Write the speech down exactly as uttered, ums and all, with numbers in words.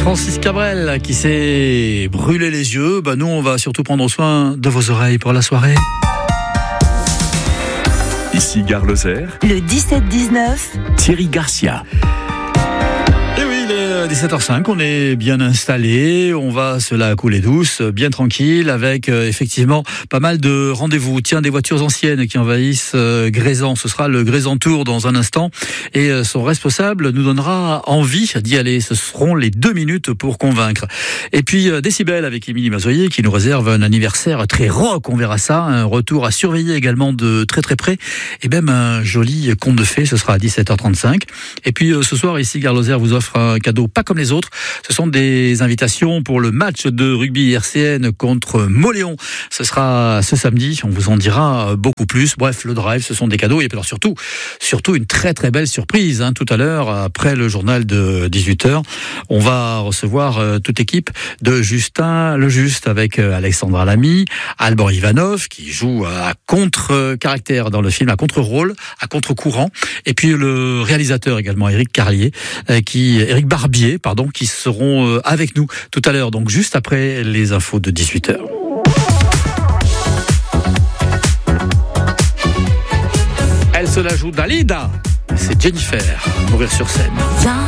Francis Cabrel qui s'est brûlé les yeux. Bah nous, on va surtout prendre soin de vos oreilles pour la soirée. Ici Gare Lozère. Le dix-sept dix-neuf. Thierry Garcia. Et oui, il est dix-sept heures cinq, on est bien installé, on va se la couler douce, bien tranquille, avec euh, effectivement pas mal de rendez-vous. Tiens, des voitures anciennes qui envahissent euh, Grézan, ce sera le Grézan Tour dans un instant, et euh, son responsable nous donnera envie d'y aller. Ce seront les deux minutes pour convaincre. Et puis euh, Décibel avec Émilie Mazoyer qui nous réserve un anniversaire très rock, on verra ça, un retour à surveiller également de très très près, et même un joli conte de fées, ce sera à dix-sept heures trente-cinq. Et puis euh, ce soir, ici Gare Lozère vous offre un cadeau pas comme les autres. Ce sont des invitations pour le match de rugby R C N contre Mauléon. Ce sera ce samedi. On vous en dira beaucoup plus. Bref, le drive, ce sont des cadeaux. Et puis alors surtout, surtout une très très belle surprise. Hein. Tout à l'heure, après le journal de dix-huit heures, on va recevoir euh, toute l'équipe de Justin Le Juste avec euh, Alexandra Lamy, Alban Ivanov qui joue à contre-caractère dans le film, à contre-rôle, à contre-courant. Et puis le réalisateur également, Éric Carlier, euh, qui Éric Barbier, pardon, qui seront avec nous tout à l'heure, donc juste après les infos de dix-huit heures. Elle se la joue Dalida, c'est Jennifer, mourir sur scène.